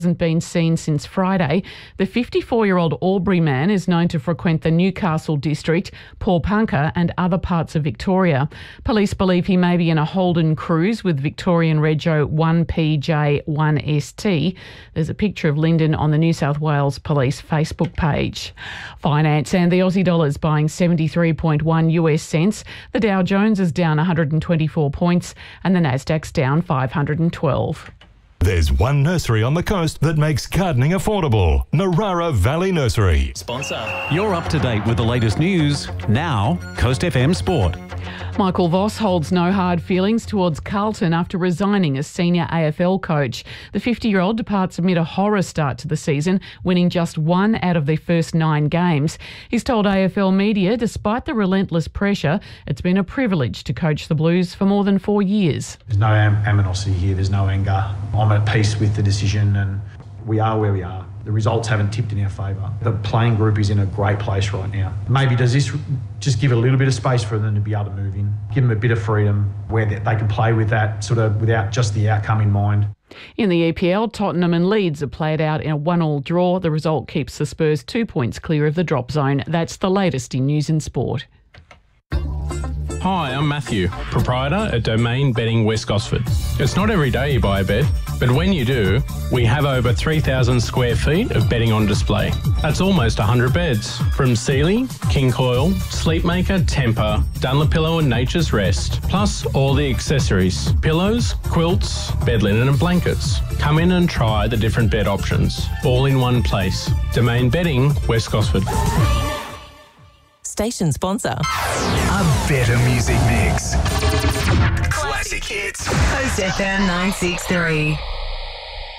hasn't been seen since Friday. The 54-year-old Albury man is known to frequent the Newcastle district, Paulpunka and other parts of Victoria. Police believe he may be in a Holden Cruise with Victorian Rego 1PJ1ST. There's a picture of Lyndon on the New South Wales Police Facebook page. Finance and the Aussie dollar is buying 73.1 US cents. The Dow Jones is down 124 points and the Nasdaq's down 512. There's one nursery on the coast that makes gardening affordable. Narara Valley Nursery. Sponsor. You're up to date with the latest news. Now, Coast FM Sport. Michael Voss holds no hard feelings towards Carlton after resigning as senior AFL coach. The 50-year-old departs amid a horror start to the season, winning just 1 out of their first 9 games. He's told AFL media, despite the relentless pressure, it's been a privilege to coach the Blues for more than 4 years. There's no animosity here, there's no anger. I'm at peace with the decision and we are where we are. The results haven't tipped in our favour. The playing group is in a great place right now. Maybe does this just give a little bit of space for them to be able to move in, give them a bit of freedom where they can play with that sort of without just the outcome in mind. In the EPL, Tottenham and Leeds are played out in a 1-1 draw. The result keeps the Spurs 2 points clear of the drop zone. That's the latest in news and sport. Hi, I'm Matthew, proprietor at Domain Bedding West Gosford. It's not every day you buy a bed, but when you do, we have over 3,000 square feet of bedding on display. That's almost 100 beds, from Sealy, King Coil, Sleepmaker, Tempur, Dunlopillow and Nature's Rest, plus all the accessories, pillows, quilts, bed linen and blankets. Come in and try the different bed options, all in one place. Domain Bedding West Gosford. Station sponsor. A better music mix. Classic hits. Coast FM 963.